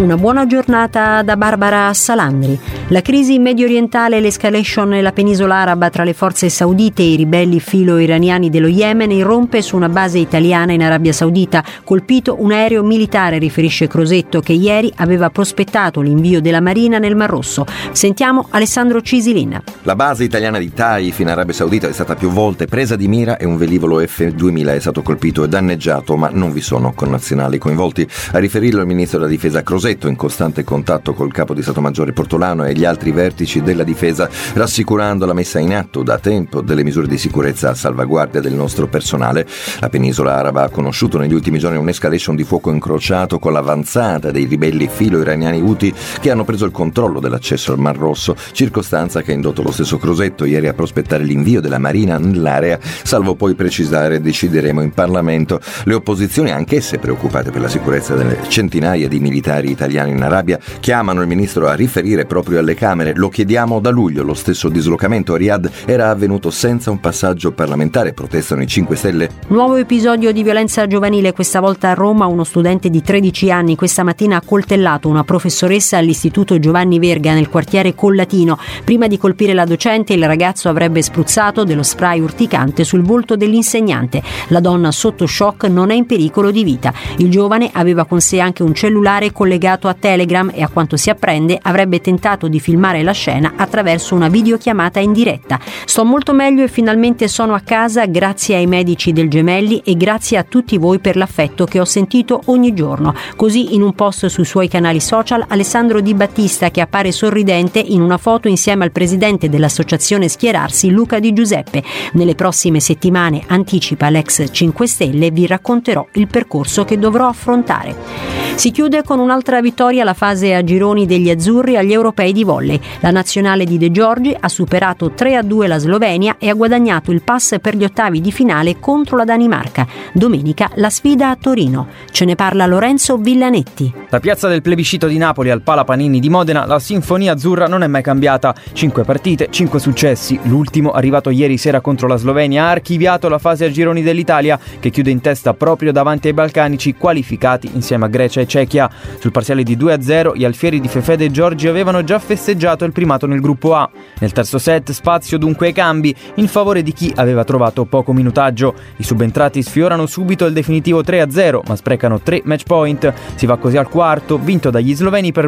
Una buona giornata da Barbara Salandri. La crisi medio orientale e l'escalation nella penisola araba tra le forze saudite e i ribelli filo-iraniani dello Yemen irrompe su una base italiana in Arabia Saudita. Colpito un aereo militare, riferisce Crosetto, che ieri aveva prospettato l'invio della Marina nel Mar Rosso. Sentiamo Alessandro Cisilin. La base italiana di Taif in Arabia Saudita è stata più volte presa di mira e un velivolo F-2000 è stato colpito e danneggiato, ma non vi sono connazionali coinvolti. A riferirlo il ministro della Difesa Crosetto, in costante contatto col capo di Stato Maggiore Portolano e gli altri vertici della difesa, rassicurando la messa in atto da tempo delle misure di sicurezza a salvaguardia del nostro personale. La penisola araba ha conosciuto negli ultimi giorni un'escalation di fuoco incrociato con l'avanzata dei ribelli filo-iraniani Houthi che hanno preso il controllo dell'accesso al Mar Rosso, circostanza che ha indotto lo stesso Crosetto ieri a prospettare l'invio della Marina nell'area, salvo poi precisare: decideremo in Parlamento. Le opposizioni, anch'esse preoccupate per la sicurezza delle centinaia di militari italiani in Arabia, chiamano il ministro a riferire proprio alle Camere. Lo chiediamo da luglio. Lo stesso dislocamento a Riyadh era avvenuto senza un passaggio parlamentare, protestano i 5 Stelle. Nuovo episodio di violenza giovanile, questa volta a Roma. Uno studente di 13 anni questa mattina ha coltellato una professoressa all'istituto Giovanni Verga nel quartiere Collatino. Prima di colpire la docente, il ragazzo avrebbe spruzzato dello spray urticante sul volto dell'insegnante. La donna, sotto shock, non è in pericolo di vita. Il giovane aveva con sé anche un cellulare collegato a Telegram e, a quanto si apprende, avrebbe tentato di filmare la scena attraverso una videochiamata in diretta. Sto molto meglio e finalmente sono a casa grazie ai medici del Gemelli e grazie a tutti voi per l'affetto che ho sentito ogni giorno. Così, in un post sui suoi canali social, Alessandro Di Battista, che appare sorridente in una foto insieme al presidente dell'associazione Schierarsi, Luca Di Giuseppe. Nelle prossime settimane, anticipa l'ex 5 Stelle, vi racconterò il percorso che dovrò affrontare. Si chiude con un'altra vittoria la fase a gironi degli azzurri agli europei di volley. La nazionale di De Giorgi ha superato 3-2 la Slovenia e ha guadagnato il pass per gli ottavi di finale contro la Danimarca. Domenica la sfida a Torino. Ce ne parla Lorenzo Villanetti. Da piazza del Plebiscito di Napoli al Pala Panini di Modena, la sinfonia azzurra non è mai cambiata. 5 partite, 5 successi. L'ultimo, arrivato ieri sera contro la Slovenia, ha archiviato la fase a gironi dell'Italia, che chiude in testa proprio davanti ai balcanici, qualificati insieme a Grecia e Cechia. Sul parziale di 2-0 gli alfieri di Fefè De Giorgi avevano già festeggiato il primato nel gruppo A. Nel terzo set spazio dunque ai cambi in favore di chi aveva trovato poco minutaggio. I subentrati sfiorano subito il definitivo 3-0, ma sprecano 3 match point. Si va così al quarto, vinto dagli sloveni per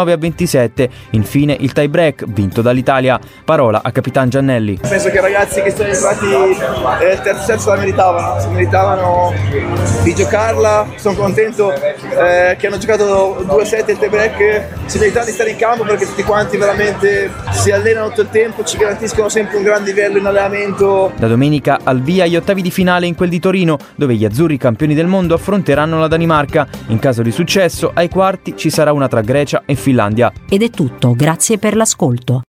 29-27. Infine il tie break, vinto dall'Italia. Parola a Capitan Giannelli. Penso che i ragazzi che sono entrati nel terzo set se la meritavano di giocarla. Sono contento che hanno giocato 2 set e il tie break. Si meritano di stare in campo perché tutti quanti veramente si allenano tutto il tempo, ci garantiscono sempre un gran livello in allenamento. Da domenica al via gli ottavi di finale in quel di Torino, dove gli azzurri campioni del mondo affronteranno la Danimarca. In caso di successo, ai quarti ci sarà una tra Grecia e Finlandia. Ed è tutto, grazie per l'ascolto.